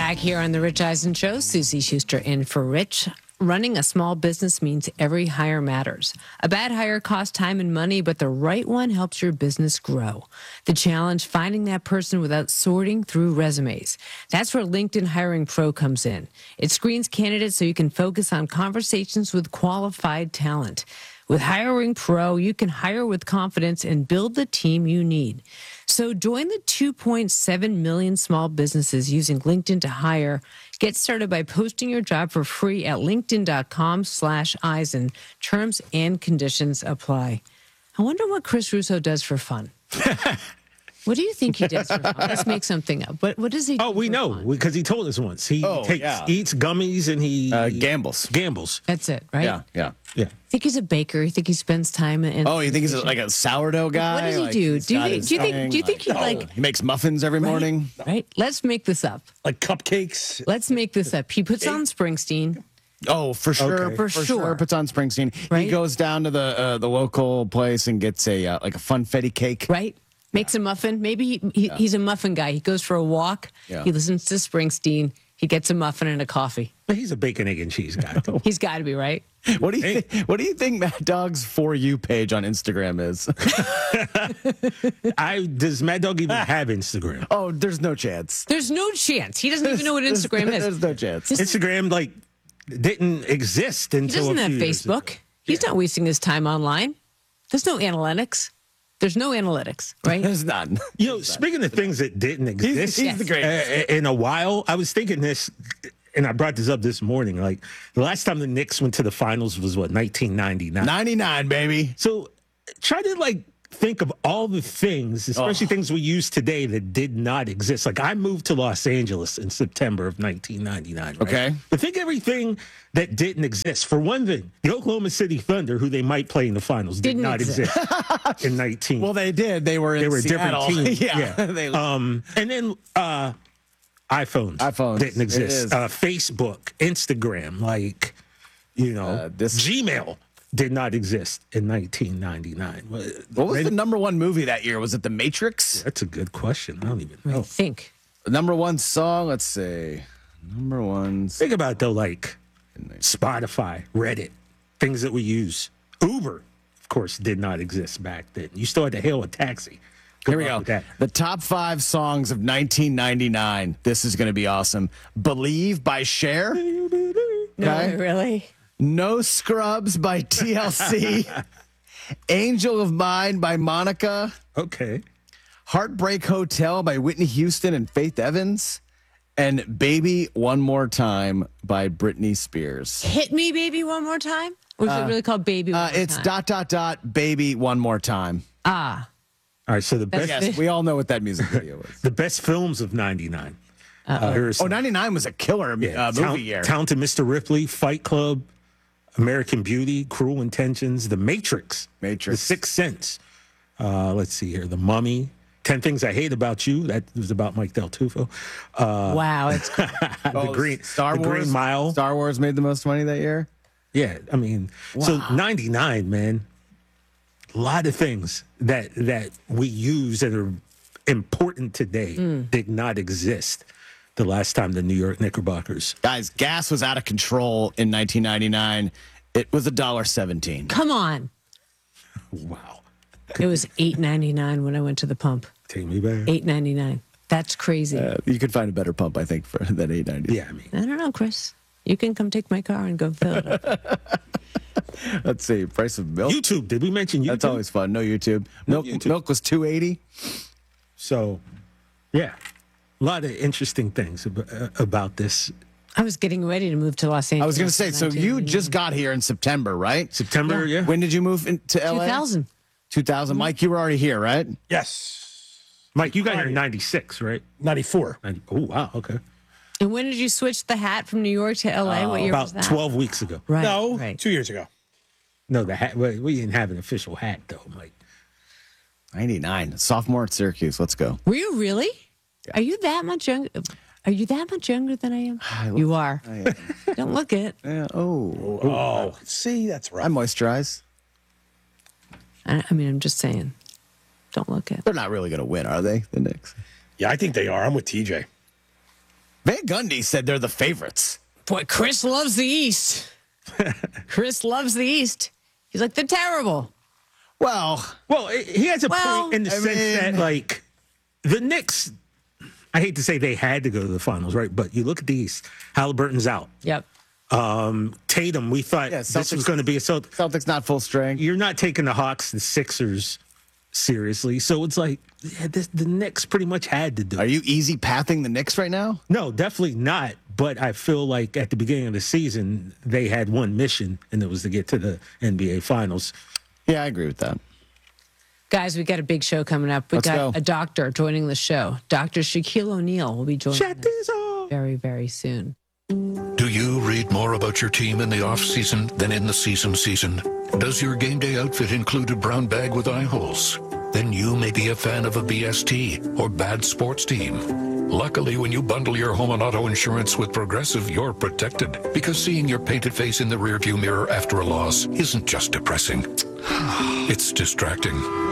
Back here on the Rich Eisen Show, Susie Schuster in for Rich. Running a small business means every hire matters. A bad hire costs time and money, but the right one helps your business grow. The challenge, finding that person without sorting through resumes. That's where LinkedIn Hiring Pro comes in. It screens candidates so you can focus on conversations with qualified talent. With Hiring Pro, you can hire with confidence and build the team you need. So join the 2.7 million small businesses using LinkedIn to hire. Get started by posting your job for free at linkedin.com/Eisen. Terms and conditions apply. I wonder what Chris Russo does for fun. What do you think he does for fun? Let's make something up. What does he do? Oh, we know because he told us once. He eats gummies and he gambles. Gambles. That's it, right? Yeah. I think he's a baker. You think he spends time in? Oh, you think he's like a sourdough guy? What does he do? Do you think he like? He makes muffins every morning? Right. Let's make this up. Like cupcakes. Let's make this up. He puts on Springsteen. Oh, for sure, Okay. For sure. Puts on Springsteen. Right? He goes down to the local place and gets a like a funfetti cake. Right. Makes a muffin. Maybe he's a muffin guy. He goes for a walk. Yeah. He listens to Springsteen. He gets a muffin and a coffee. But he's a bacon, egg, and cheese guy. He's got to be right. What do you think? What do you think Mad Dog's For You page on Instagram is? Does Mad Dog even have Instagram? Oh, there's no chance. There's no chance. He doesn't even know what Instagram is. There's no chance. Instagram didn't exist He until doesn't a have few years ago. Facebook. He's not wasting his time online. There's no analytics. There's no analytics, right? There's none. Speaking of things that didn't exist, He's the greatest. In a while, I was thinking this, and I brought this up this morning. Like the last time the Knicks went to the finals was 1999. 99, baby. So try to think of all the things, especially things we use today that did not exist. Like I moved to Los Angeles in September of 1999. Right? Okay. But think everything that didn't exist. For one thing, the Oklahoma City Thunder, who they might play in the finals, did Didn't not exist. exist in 19. Well, they did. They were in they were a Seattle. different team. yeah. And then iPhones didn't exist. Facebook, Instagram, Gmail did not exist in 1999. What was the number one movie that year? Was it The Matrix? That's a good question. I don't even know. I think. The number one song, let's see. Number one. Think about it, though, like Spotify, Reddit, things that we use. Uber, of course, did not exist back then. You still had to hail a taxi. Here we go. The top 5 songs of 1999. This is going to be awesome. Believe by Cher. No, really? No Scrubs by TLC. Angel of Mine by Monica. Okay. Heartbreak Hotel by Whitney Houston and Faith Evans. And Baby One More Time by Britney Spears. Hit me, baby, one more time? Or is it really called Baby One More It's Time? ... Baby One More Time. Ah. All right, so the best Yes, we all know what that music video was. the best films of 99. 99 was a killer movie year. Talented Mr. Ripley, Fight Club, American Beauty, Cruel Intentions, The Matrix. The Sixth Sense. Let's see here. The Mummy. 10 Things I Hate About You. That was about Mike Del Tufo. Wow. It's Green Mile. Star Wars made the most money that year? Yeah, I mean, so 99, man. A lot of things that we use that are important today did not exist the last time the New York Knickerbockers. Guys, gas was out of control in 1999. It was $1.17. Come on. Wow. It was $8.99 when I went to the pump. Take me back. $8.99. That's crazy. You could find a better pump, I think, for than $8.90. Yeah, I mean. I don't know, Chris. You can come take my car and go fill it up. Let's see. Price of milk. YouTube. Did we mention YouTube? That's always fun. No YouTube. No Milk, YouTube. milk was $2.80. So, yeah. A lot of interesting things about this. I was getting ready to move to Los Angeles. I was going to say, so you just got here in September, right? September, yeah. When did you move into LA? 2000. 2000. Mike, you were already here, right? Yes. Mike, you got here in 96, right? 94. Oh, wow. Okay. And when did you switch the hat from New York to LA? What year was About that? 12 weeks ago. Right. No, Right. 2 years ago. No, the hat. We didn't have an official hat, though, Mike. 99. Sophomore at Syracuse. Let's go. Were you really? Are you that much younger? Are you that much younger than I am? You are. Don't look it. Yeah. Oh. Oh, see, that's right. I moisturize. I mean, I'm just saying. Don't look it. They're not really going to win, are they? The Knicks. Yeah, I think they are. I'm with TJ. Van Gundy said they're the favorites. Boy, Chris loves the East. Chris loves the East. He's like, they're terrible. Well, he has a point in the sense that, like, the Knicks, I hate to say they had to go to the finals, right? But you look at the East, Halliburton's out. Yep. Tatum, we thought this was going to be a Celtics not full strength. You're not taking the Hawks, the Sixers seriously. So it's like the Knicks pretty much had to do it. Are you easy pathing the Knicks right now? No, definitely not. But I feel like at the beginning of the season, they had one mission, and it was to get to the NBA Finals. Yeah, I agree with that. Guys, we got a big show coming up. We got a doctor joining the show. Dr. Shaquille O'Neal will be joining us very, very soon. Do you read more about your team in the off-season than in the season? Does your game day outfit include a brown bag with eye holes? Then you may be a fan of a BST or bad sports team. Luckily, when you bundle your home and auto insurance with Progressive, you're protected. Because seeing your painted face in the rearview mirror after a loss isn't just depressing. It's distracting.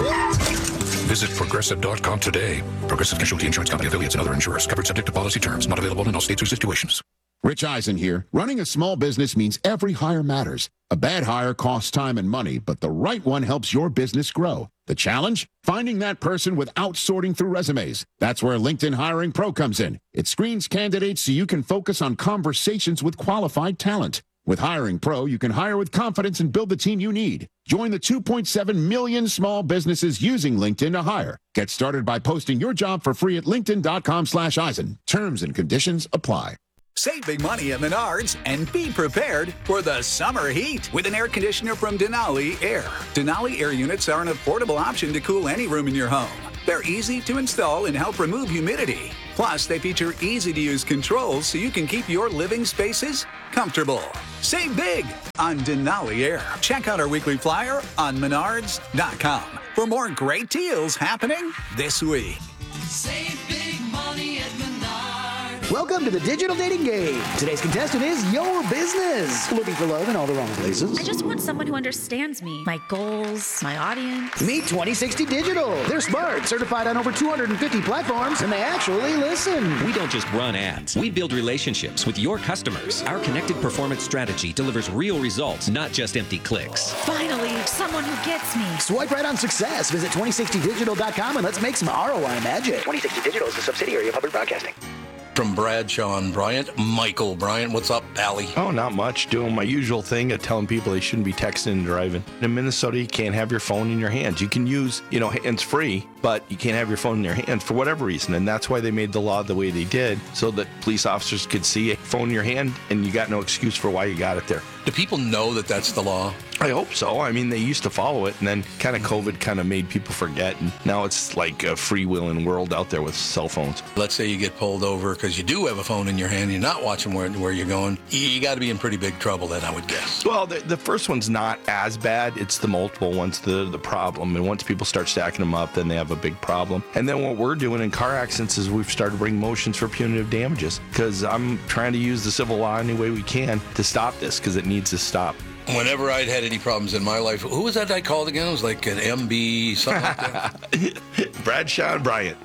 Visit Progressive.com today. Progressive Casualty Insurance Company, affiliates, and other insurers. Covered subject to policy terms. Not available in all states or situations. Rich Eisen here. Running a small business means every hire matters. A bad hire costs time and money, but the right one helps your business grow. The challenge? Finding that person without sorting through resumes. That's where LinkedIn Hiring Pro comes in. It screens candidates so you can focus on conversations with qualified talent. With Hiring Pro, you can hire with confidence and build the team you need. Join the 2.7 million small businesses using LinkedIn to hire. Get started by posting your job for free at linkedin.com/Eisen. Terms and conditions apply. Save big money at Menards and be prepared for the summer heat with an air conditioner from Denali Air. Denali Air units are an affordable option to cool any room in your home. They're easy to install and help remove humidity. Plus, they feature easy-to-use controls so you can keep your living spaces comfortable. Save big on Denali Air. Check out our weekly flyer on Menards.com for more great deals happening this week. Save big money at Menards. Welcome to the Digital Dating Game. Today's contestant is your business. Looking for love in all the wrong places? I just want someone who understands me, my goals, my audience. Meet 2060 Digital. They're smart, certified on over 250 platforms, and they actually listen. We don't just run ads. We build relationships with your customers. Our connected performance strategy delivers real results, not just empty clicks. Finally, someone who gets me. Swipe right on success. Visit 2060digital.com and let's make some ROI magic. 2060 Digital is a subsidiary of Hubbard Broadcasting. From Bradshaw and Bryant, Michael Bryant. What's up, Allie? Oh, not much. Doing my usual thing of telling people they shouldn't be texting and driving. In Minnesota, you can't have your phone in your hands. You can use, hands-free, but you can't have your phone in your hands for whatever reason. And that's why they made the law the way they did, so that police officers could see a phone in your hand and you got no excuse for why you got it there. Do people know that that's the law? I hope so. I mean, they used to follow it, and then kind of COVID kind of made people forget, and now it's like a freewheeling world out there with cell phones. Let's say you get pulled over because you do have a phone in your hand, you're not watching where you're going. You got to be in pretty big trouble then, I would guess. Well, the first one's not as bad. It's the multiple ones, the problem. And once people start stacking them up, then they have a big problem. And then what we're doing in car accidents is we've started bringing motions for punitive damages, because I'm trying to use the civil law any way we can to stop this, because it needs to stop. Whenever I'd had any problems in my life, who was that I called again? It was like an MB, something like that. Bradshaw and Bryant.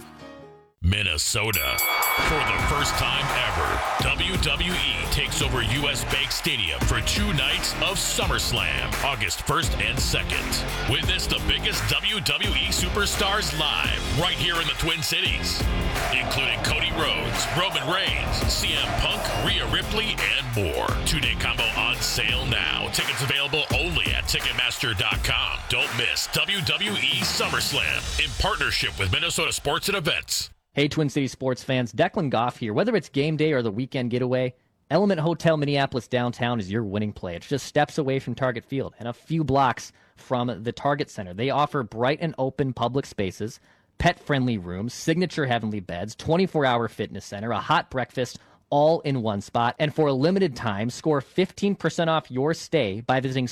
Minnesota. For the first time ever, WWE takes over US Bank Stadium for 2 nights of SummerSlam, August 1st and 2nd. Witness the biggest WWE superstars live right here in the Twin Cities, including Cody Rhodes, Roman Reigns, CM Punk, Rhea Ripley, and more. 2-day combo on sale now. Tickets available only at Ticketmaster.com. Don't miss WWE SummerSlam in partnership with Minnesota Sports and Events. Hey, Twin Cities sports fans, Declan Goff here. Whether it's game day or the weekend getaway, Element Hotel Minneapolis downtown is your winning play. It's just steps away from Target Field and a few blocks from the Target Center. They offer bright and open public spaces, pet-friendly rooms, signature heavenly beds, 24-hour fitness center, a hot breakfast, all in one spot. And for a limited time, score 15% off your stay by visiting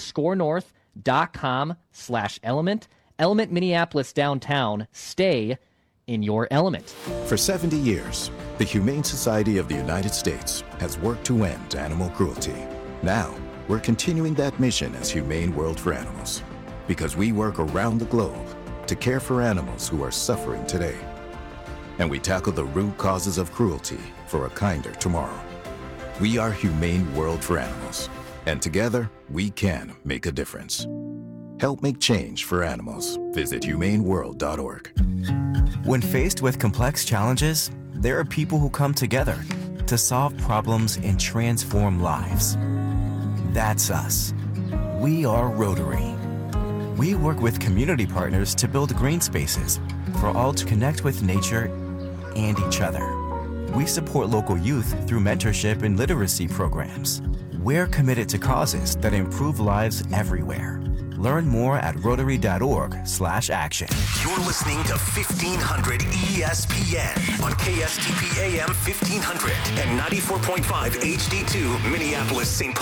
scorenorth.com/element. Element Minneapolis downtown. Stay in your element. For 70 years, the Humane Society of the United States has worked to end animal cruelty. Now, we're continuing that mission as Humane World for Animals, because we work around the globe to care for animals who are suffering today. and we tackle the root causes of cruelty for a kinder tomorrow. We are Humane World for Animals, and together we can make a difference. Help make change for animals. Visit humaneworld.org. When faced with complex challenges, there are people who come together to solve problems and transform lives. That's us. We are Rotary. We work with community partners to build green spaces for all to connect with nature and each other. We support local youth through mentorship and literacy programs. We're committed to causes that improve lives everywhere. Learn more at Rotary.org/action. You're listening to 1500 ESPN on KSTP AM 1500 and 94.5 HD2 Minneapolis, St. Paul.